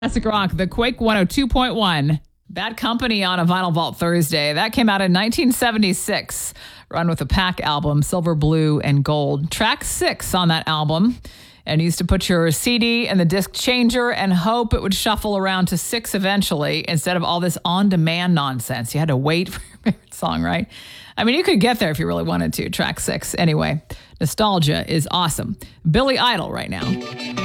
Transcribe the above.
Classic Rock, the Quake 102.1. Bad Company on a Vinyl Vault Thursday. That came out in 1976. Run with the Pack album, Silver, Blue, and Gold. Track 6 on that album. And you used to put your CD in the disc changer and hope it would shuffle around to 6 eventually instead of all this on-demand nonsense. You had to wait for your favorite song, right? I mean, you could get there if you really wanted to. Track 6. Anyway, nostalgia is awesome. Billy Idol right now.